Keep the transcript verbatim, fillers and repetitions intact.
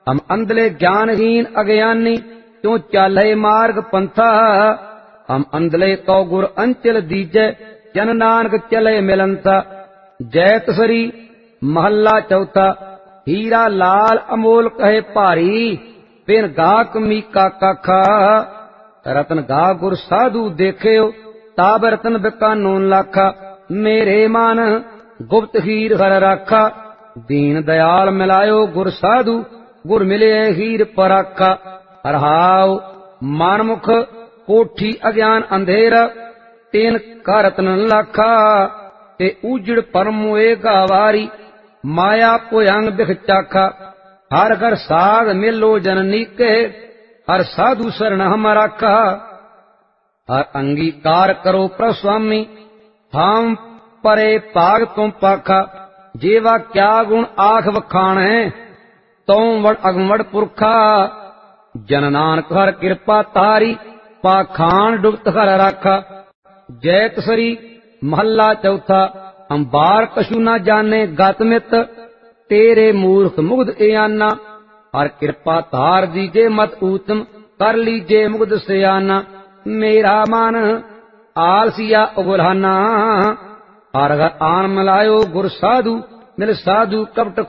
हम अंधले ज्ञानहीन अज्ञानी क्यों चाले मार्ग पंथा। हम अंधले तो गुर अंचल दीजे जन नानक चले मिलंता। जैतसरी महला चौथा। हीरा लाल अमोल कहे भारी बिन गाक मीका काखा। रतन गा गुर साधु देख्यो ताब रतन बिकानो लाखा। मेरे मन गुप्त हीर हर राखा। दीन दयाल मिलायो गुर साधु गुर मिले हीर पराखा। हरहाव मानमुख कोठी अज्ञान अंधेरा तेन का रतन लाखा। ते उजड़ परमोए गावारी माया पोयंग बिख चाखा। हर घर साग मिलो जननी के हर साधु शरण हम राखा। हर अंगीकार करो प्रस्वामी हम परे भाग तुम पाखा। जेवा क्या गुण आख वखाण है तों वड़ अगवड़ पुरखा। जन नानक हर कृपा तारी पाखान डुबत हर राखा। जैतसरी महला चौथा। हम बार कछु न जाने गतमित तेरे मूर्ख मुग्ध एयाना। हर कृपा तार दीजे मत ऊतम कर लीजे मुग्ध सयाना। मेरा मन आलसिया उगुलाना। हर घर आन मिलायो गुर साधु मिल साधु कपट